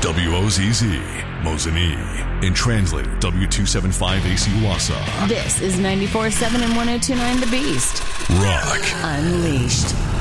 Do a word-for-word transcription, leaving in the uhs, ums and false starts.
W O Z Z, Mosinee. And translator W two seventy-five A C Wausau. This is ninety-four point seven and one oh two point nine The Beast. Rock Unleashed.